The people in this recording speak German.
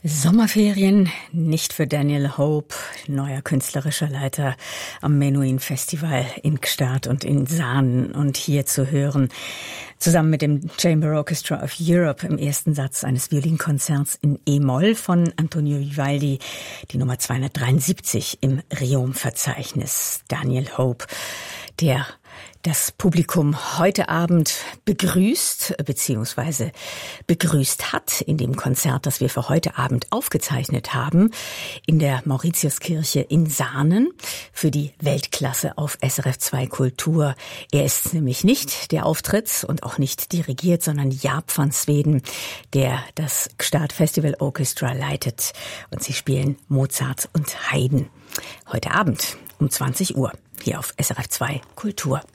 Sommerferien nicht für Daniel Hope, neuer künstlerischer Leiter am Menuhin Festival in Gstaad und in Saanen, und hier zu hören, zusammen mit dem Chamber Orchestra of Europe im ersten Satz eines Violinkonzerts in E-Moll von Antonio Vivaldi, die Nummer 273 im Riom-Verzeichnis. Daniel Hope, der das Publikum heute Abend begrüßt bzw. begrüßt hat in dem Konzert, das wir für heute Abend aufgezeichnet haben, in der Mauritiuskirche in Saanen für die Weltklasse auf SRF 2 Kultur. Er ist nämlich nicht der Auftritt und auch nicht dirigiert, sondern Jaap van Zweden, der das Gstaad Festival Orchestra leitet. Und sie spielen Mozart und Haydn heute Abend um 20 Uhr hier auf SRF 2 Kultur.